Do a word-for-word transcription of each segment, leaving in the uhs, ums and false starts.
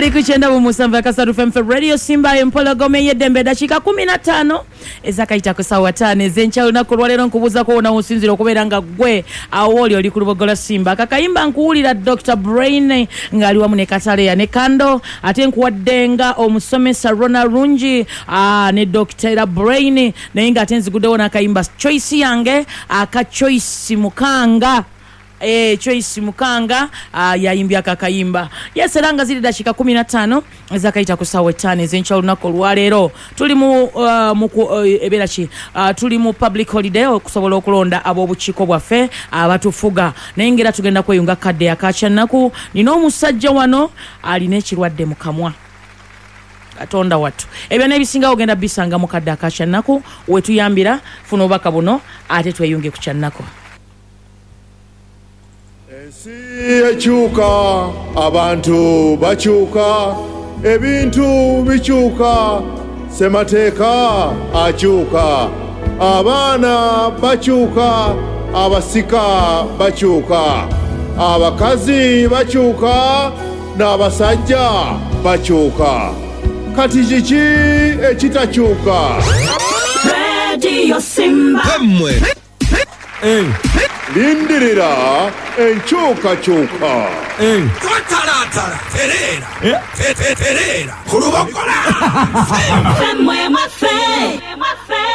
Mukali kuchenda mu musanvu akasatu F M Radio Simba empologome yedembe dakika kumi na tano ezakaita kusawa tano zencha lunaku lwalero nkubuza ko na usinziro okubeera nga gwe awoli oli kulubogola Simba kakayimba nkuwulira Doctor Brain ngali wamu ne Katale ya ne Kando ate nkuwaddenga omusomesa Ronald Rungi ah ne Doctor Brain naye nga atenzi kudeona kayimba choice yange aka choice mukanga Eh choice mukanga uh, yayimbya kakayimba yeseranga zili dakika kumi na tano zakaita kusawa tano zencha lunako lwalero tuli mu uh, muku uh, eberachi uh, tuli mu public holiday okusobola okulonda abo buchiko bwaffe abatufuga uh, nengera tugenda kweyunga kadde akacha naku nino omusajja wano aline kirwadde mukamwa atonda watu ebyo nebisinga ogenda bisanga mu kadde akacha naku wetuyambira funo baka buno ate tweyunge ku channako. Ensi ekyuka, abantu bakyuka, ebintu bikyuka, semateeka akyuka, abaana bakyuka, abasika bakyuka, abakazi bakyuka, n'abasajja bakyuka. Kati kiki ekitakyuka? Radio Simba. Hey. Lindirira enchuka chuka. Eh. Twatalata terera. Tete terera. Kurubokola. Femwe mafe. Mafe.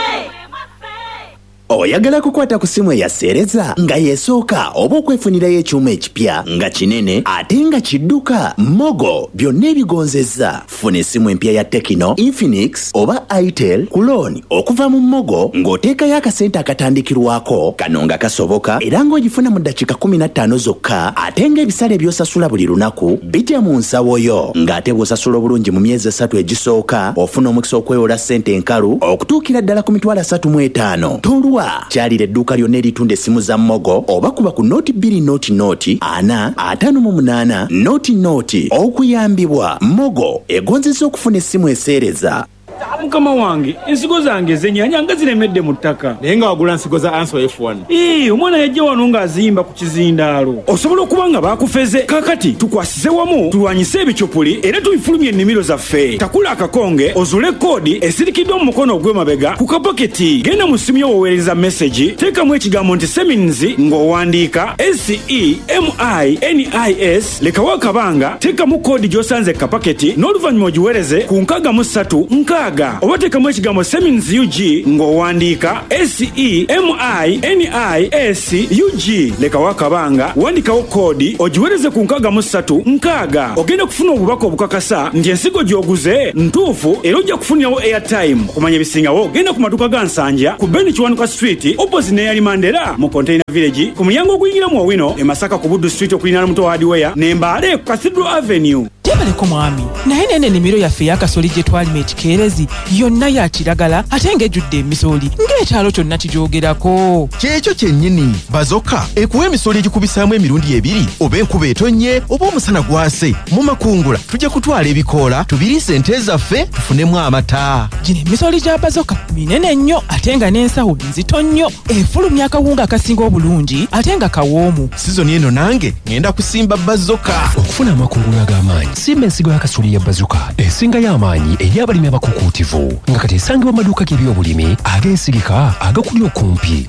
Oyagala kukwata ku simu eyaseereza nga yeesooka oba okwefunirayo ekyuma ekipya nga kinene ate nga kidduka Mogo byonna ebigonzezza. Funa essimu empya ya Tecno, Infinix oba Itel ku looni okuva mu Mogo ng'oteekayo akasente akatandikirwako kano nga kasoboka era ng'ogifuna mu ddakiika kumi na ttaano zokka ate ng'ebisale by'osasula buli lunaku bijja mu nsawo yo ng'ate bw'osasula obulungi mu myezi esatu egisooka ofuna omukisa okwewola ssente enkalu okutuukira ddala ku mitwalo asatu mu etaano. Tolwa kyalira edduuka lyonna eritunda essimu za Mogo oba kuba ku nooti bbiri nooti nooti ana ataano mu munaana nooti nooti okuyambibwa. Mogo egonzezza okufuna essimu eseereza. Mukama wange ensigo zange zenyanya nga ziremedde mu ttaka Naye nga wagula nsigo za Answer F one. ee omwana yajja wano ng'azimba ku kizindaalo osobola okuba nga baakufeze kakati tukwasize wamu tulwanyise ebicyupuli era tubifulumye ennimiro zaffe. Takula akakonge ozule koodi esirikiddwa mu mukono ogw'emabega ku kapaketi genda mu ssimu y'owoweereza message teekamu ekigambo nti Semins ng'owandiika S E M I N I S lekawo akabanga teekamu koodi gy'osanze kapaketi n'oluvannyuma ogiweereze ku nkaaga mu ssatu nkaaga oba teekamu ekigambo Semins U G ng'owandiika S E M I N I S U G lekawo akabanga wandikawo koodi ogiweereze ku nkaaga mu ssatu nkaaga ogenda kufuna obubaka obukakasa nti ensigo gy'oguze ntuufu era ojja kufunirawo airtime. Okumanya ebisingawo genda ku maduuka ga Nsanja ku Ben Kiwanuka Street opposite ne Yali Mandela mu Container Village ku mulyango oguyingira mu Owino e Masaka ku Buddu Street okulinaana muto hardware ne Mbale ku Cathedral Avenue. Tebaleko mwami naye nene ennimiro yaffe y'akasoli gye twalima ekikeerezi yonna ya kiragala ate ng'ejjudde emisoli ng'ekyalo kyonna kijoogerako. Kyekyo kyennyini bazoka ekuwa emisoli egikubisaamu emirundi ebiri oba enkuba etonnye oba omusana gwase mu makungula tujja kutwala ebikoola tubiriise ente zaffe tufunemu amata. Gino emisoli gya bazoka minene nnyo ate nga n'ensawo nzito nnyo efulumya akawunga akasinga obulungi ate nga kawoomu. Sizoni eno nange ngenda kusimba bazoka okufuna amakungula ag'amaanyi. Simba ensigo y'akasoli ya bazuka esinga y'amaanyi eri abalimi abakukuutivu nga kati esangibwa mu maduuka g'ebyobulimi ag'ensigika agakuli okumpi.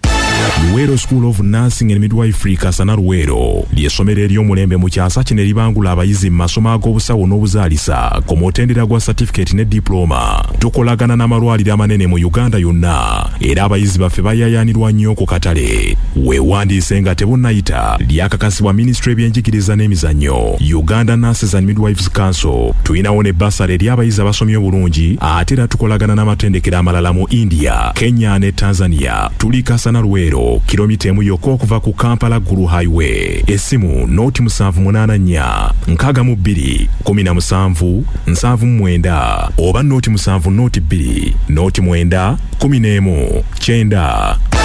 Luwero School of Nursing and Midwifery Kasana Luwero ly'essomero ery'omulembe mu kyasa kino eribangula abayizi mu masomo ag'obusawo n'obuzaalisa ku mutendera gwa certificate ne diploma. Tukolagana n'amalwaliro amanene mu Uganda yonna era abayizi baffe bayayaanirwa nnyo ku katale. Weewandiise nga tebunnayita lyakakasibwa Ministry y'ebyenjigiriza n'emizannyo Uganda Nurses and Midwives Council. Tulinawo ne basale eri abayizi abasomye obulungi ate era tukolagana n'amatendekero amalala mu India, Kenya ne Tanzania. Tuli Kasana Luwero kilomita emu yokka okuva ku Kampala Gulu Highway. Essimu nooti musanvu munaana nnya nkaaga mu bbiri kumi na musanvu nsanvu mu mwenda oba nooti musanvu nooti bbiri nooti mwenda kumi n'emu kyenda.